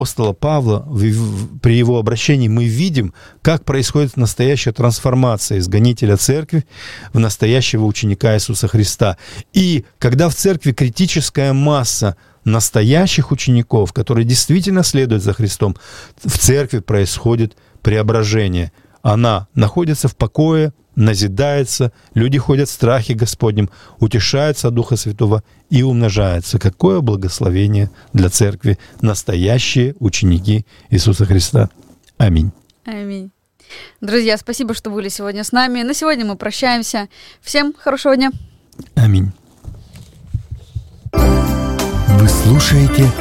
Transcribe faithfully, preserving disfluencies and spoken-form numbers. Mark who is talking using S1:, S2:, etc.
S1: апостола Павла, при его обращении мы видим, как происходит настоящая трансформация из гонителя церкви в настоящего ученика Иисуса Христа. И когда в церкви критическая масса настоящих учеников, которые действительно следуют за Христом, в церкви происходит преображение. Она находится в покое, назидается, люди ходят в страхе Господнем, утешаются от Духа Святого и умножаются. Какое благословение для церкви, настоящие ученики Иисуса Христа. Аминь.
S2: Аминь. Друзья, спасибо, что были сегодня с нами. На сегодня мы прощаемся. Всем хорошего дня.
S1: Аминь.
S3: Вы слушаете